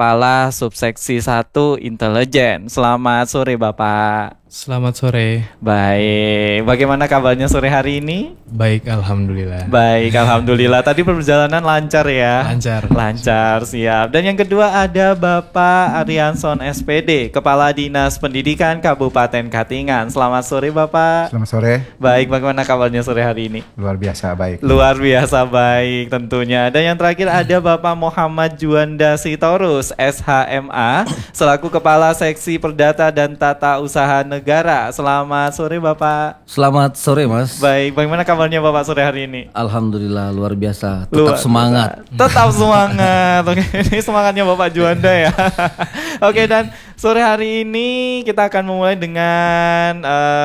Kepala Subseksi 1 Intelijen. Selamat sore Bapak. Selamat sore. Baik, bagaimana kabarnya sore hari ini? Baik, alhamdulillah. Baik, alhamdulillah. Tadi perjalanan lancar ya? Lancar. Lancar, siap. Dan yang kedua ada Bapak Arianson SPD, Kepala Dinas Pendidikan Kabupaten Katingan. Selamat sore Bapak. Selamat sore. Baik, bagaimana kabarnya sore hari ini? Luar biasa baik. Luar biasa baik tentunya. Dan yang terakhir ada Bapak Muhammad Juanda Sitorus, SHMA, selaku Kepala Seksi Perdata dan Tata Usaha Negara. Selamat sore Bapak. Selamat sore Mas. Baik, bagaimana kabarnya Bapak sore hari ini? Alhamdulillah luar biasa. Tetap semangat. Tetap semangat. Oke, ini semangatnya Bapak Juanda ya. Oke, dan sore hari ini kita akan memulai dengan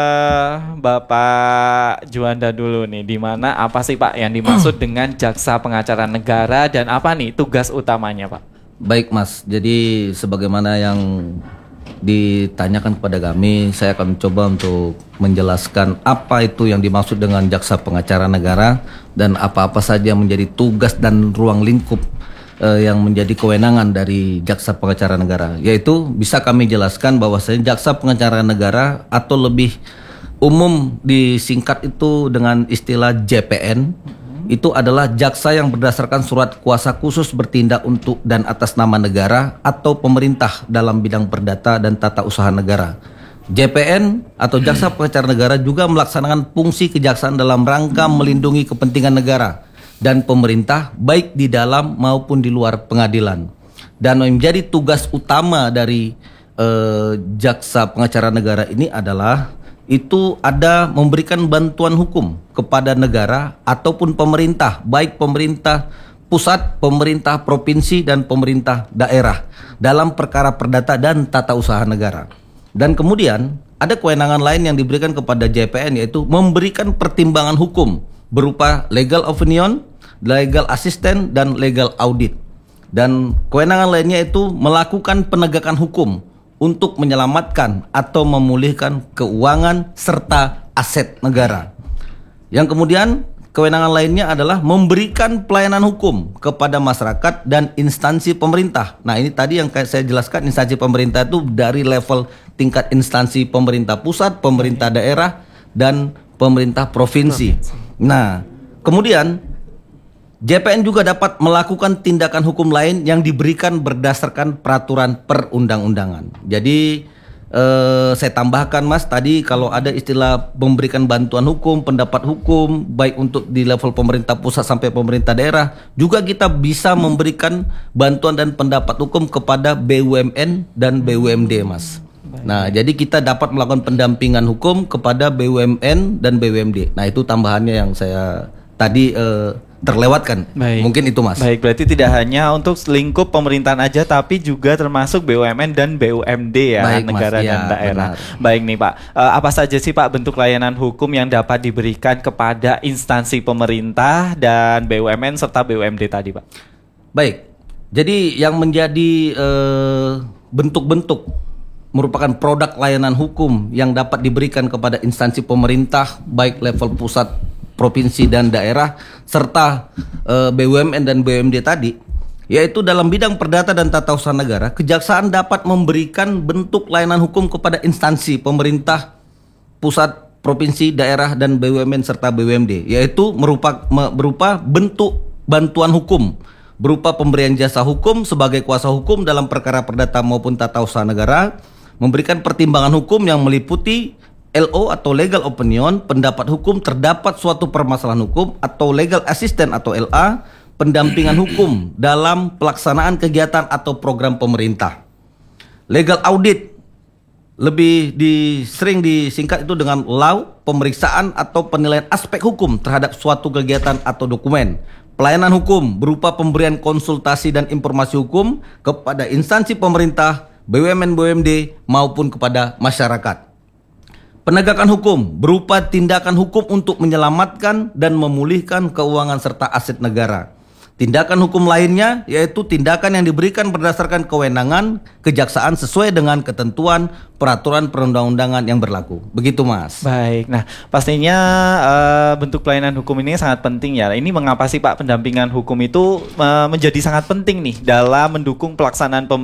Bapak Juanda dulu nih. Di mana apa sih Pak yang dimaksud dengan jaksa pengacara negara dan apa nih tugas utamanya Pak? Baik Mas. Jadi sebagaimana yang ditanyakan kepada kami, saya akan mencoba untuk menjelaskan apa itu yang dimaksud dengan jaksa pengacara negara dan apa-apa saja yang menjadi tugas dan ruang lingkup yang menjadi kewenangan dari jaksa pengacara negara. Yaitu bisa kami jelaskan bahwasanya jaksa pengacara negara atau lebih umum disingkat itu dengan istilah JPN, itu adalah jaksa yang berdasarkan surat kuasa khusus bertindak untuk dan atas nama negara atau pemerintah dalam bidang perdata dan tata usaha negara. JPN atau jaksa pengacara negara juga melaksanakan fungsi kejaksaan dalam rangka melindungi kepentingan negara dan pemerintah baik di dalam maupun di luar pengadilan. Dan menjadi tugas utama dari jaksa pengacara negara ini adalah itu ada memberikan bantuan hukum kepada negara ataupun pemerintah, baik pemerintah pusat, pemerintah provinsi, dan pemerintah daerah dalam perkara perdata dan tata usaha negara. Dan kemudian ada kewenangan lain yang diberikan kepada JPN, yaitu memberikan pertimbangan hukum berupa legal opinion, legal assistance, dan legal audit. Dan kewenangan lainnya itu melakukan penegakan hukum untuk menyelamatkan atau memulihkan keuangan serta aset negara. Yang kemudian kewenangan lainnya adalah memberikan pelayanan hukum kepada masyarakat dan instansi pemerintah. Nah ini tadi yang saya jelaskan, instansi pemerintah itu dari level tingkat instansi pemerintah pusat, pemerintah daerah, dan pemerintah provinsi. Nah kemudian JPN juga dapat melakukan tindakan hukum lain yang diberikan berdasarkan peraturan perundang-undangan. Jadi saya tambahkan Mas, tadi kalau ada istilah memberikan bantuan hukum, pendapat hukum, baik untuk di level pemerintah pusat sampai pemerintah daerah, juga kita bisa memberikan bantuan dan pendapat hukum kepada BUMN dan BUMD Mas. Nah jadi kita dapat melakukan pendampingan hukum kepada BUMN dan BUMD. Nah itu tambahannya yang saya tadi terlewatkan. Baik. Mungkin itu Mas. Baik, berarti tidak hanya untuk lingkup pemerintahan aja, tapi juga termasuk BUMN dan BUMD ya, baik, negara Mas, dan daerah. Benar. Baik nih Pak, apa saja sih Pak bentuk layanan hukum yang dapat diberikan kepada instansi pemerintah dan BUMN serta BUMD tadi Pak? Baik, jadi yang menjadi bentuk-bentuk merupakan produk layanan hukum yang dapat diberikan kepada instansi pemerintah baik level pusat, provinsi dan daerah serta BUMN dan BUMD tadi, yaitu dalam bidang perdata dan tata usaha negara, kejaksaan dapat memberikan bentuk layanan hukum kepada instansi pemerintah pusat, provinsi, daerah dan BUMN serta BUMD, yaitu berupa bentuk bantuan hukum berupa pemberian jasa hukum sebagai kuasa hukum dalam perkara perdata maupun tata usaha negara, memberikan pertimbangan hukum yang meliputi LO atau legal opinion, pendapat hukum terdapat suatu permasalahan hukum, atau legal assistance atau LA, pendampingan hukum dalam pelaksanaan kegiatan atau program pemerintah. Legal audit lebih sering disingkat itu dengan law, pemeriksaan atau penilaian aspek hukum terhadap suatu kegiatan atau dokumen. Pelayanan hukum berupa pemberian konsultasi dan informasi hukum kepada instansi pemerintah, BUMN, BUMD maupun kepada masyarakat. Penegakan hukum berupa tindakan hukum untuk menyelamatkan dan memulihkan keuangan serta aset negara. Tindakan hukum lainnya yaitu tindakan yang diberikan berdasarkan kewenangan kejaksaan sesuai dengan ketentuan peraturan perundang-undangan yang berlaku. Begitu Mas. Baik, nah pastinya bentuk pelayanan hukum ini sangat penting ya. Ini mengapa sih Pak pendampingan hukum itu menjadi sangat penting nih dalam mendukung pelaksanaan